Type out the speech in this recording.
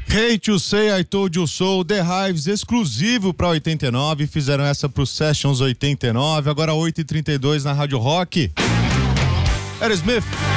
Hate to Say I Told You So, The Hives, exclusivo pra 89, fizeram essa pro Sessions 89, agora 8h32 na Rádio Rock. Aerosmith.